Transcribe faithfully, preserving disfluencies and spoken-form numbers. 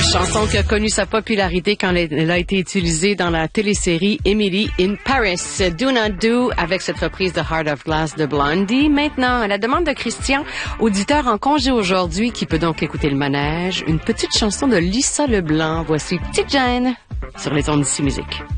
Chanson qui a connu sa popularité quand elle a été utilisée dans la télésérie Emily in Paris. Do Not Do avec cette reprise de Heart of Glass de Blondie. Maintenant, à la demande de Christian, auditeur en congé aujourd'hui qui peut donc écouter le manège, une petite chanson de Lisa Leblanc. Voici Petite Jeanne sur les ondes d'ici musique.